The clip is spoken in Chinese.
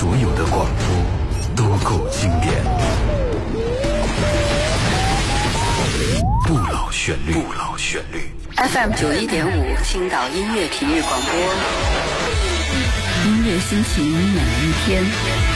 所有的广播都够经典。不老旋律，不老旋律。 FM 91.5，青岛音乐体育广播，音乐心情每一天。